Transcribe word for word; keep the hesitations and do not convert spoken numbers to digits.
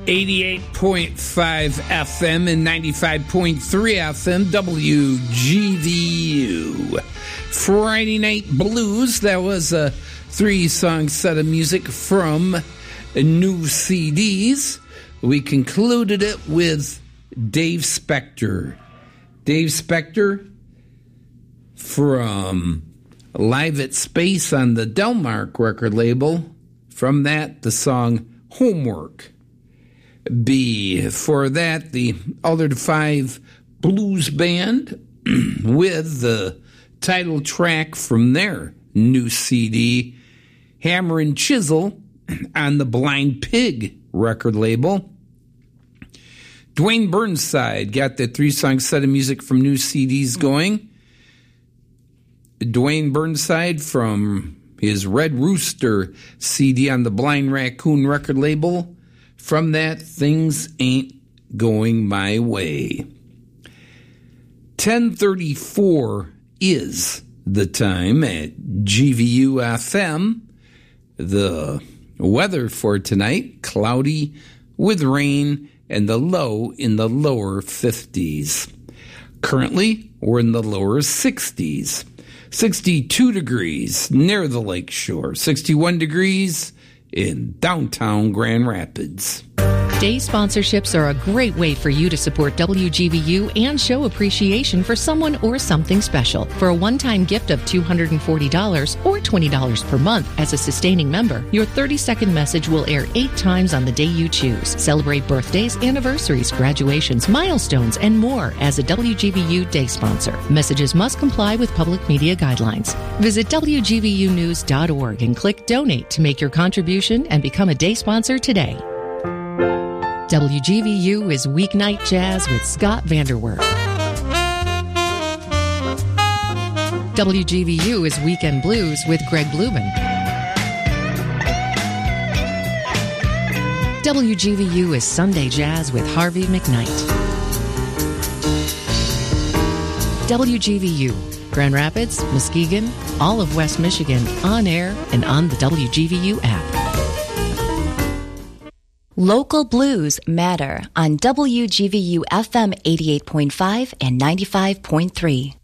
eighty-eight point five F M and ninety-five point three F M, W G V U. Friday Night Blues, that was a three-song set of music from new C Ds. We concluded it with Dave Spector. Dave Spector from Live at Space on the Delmark record label. From that, the song Homework. B, for that, the Altered Five Blues Band with the title track from their new C D, Hammer and Chisel, on the Blind Pig record label. Dwayne Burnside got that three-song set of music from new C Ds going. Dwayne Burnside from his Red Rooster C D on the Blind Raccoon record label. From that, Things Ain't Going My Way. ten thirty-four is the time at G V U F M. The weather for tonight, cloudy with rain and the low in the lower fifties. Currently, we're in the lower sixties. sixty-two degrees near the lake shore. sixty-one degrees in downtown Grand Rapids. Day sponsorships are a great way for you to support W G V U and show appreciation for someone or something special. For a one-time gift of two hundred forty dollars or twenty dollars per month as a sustaining member, your thirty-second message will air eight times on the day you choose. Celebrate birthdays, anniversaries, graduations, milestones, and more as a W G V U day sponsor. Messages must comply with public media guidelines. Visit W G V U news dot org and click Donate to make your contribution and become a day sponsor today. W G V U is Weeknight Jazz with Scott Vanderwerf. W G V U is Weekend Blues with Greg Blumen. W G V U is Sunday Jazz with Harvey McKnight. W G V U, Grand Rapids, Muskegon, all of West Michigan, on air and on the W G V U app. Local Blues Matter on W G V U F M eighty-eight point five and ninety-five point three.